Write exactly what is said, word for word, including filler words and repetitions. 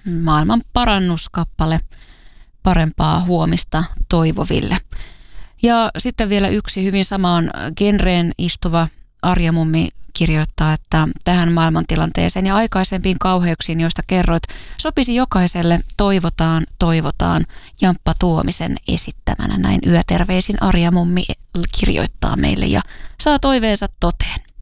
maailman parannuskappale parempaa huomista toivoville. Ja sitten vielä yksi hyvin samaan genreen istuva Arja Mummi kirjoittaa, että tähän maailmantilanteeseen ja aikaisempiin kauheuksiin, joista kerroit, sopisi jokaiselle toivotaan, toivotaan Jamppa Tuomisen esittämänä. Näin yöterveisin Arja Mummi kirjoittaa meille ja saa toiveensa toteen.